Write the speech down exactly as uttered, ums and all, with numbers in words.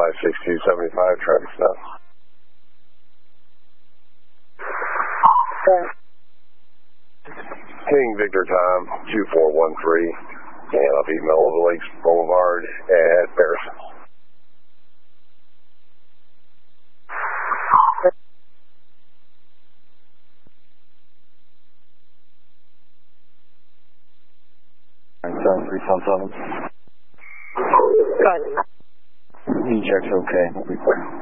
five six two seven five, traffic stop. Okay. King Victor Time, two four one three, and I'll be Melville Lakes Boulevard at Paris. seven three seven seven. Good. E-check's okay. We'll be clear.